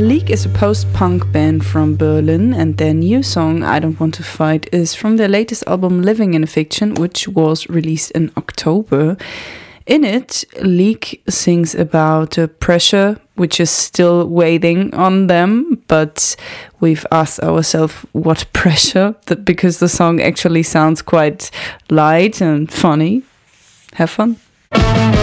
Leak is a post-punk band from Berlin, and their new song, I Don't Want to Fight, is from their latest album, Living in a Fiction, which was released in October. In it, Leak sings about pressure, which is still weighing on them, but we've asked ourselves what pressure, because the song actually sounds quite light and funny. Have fun.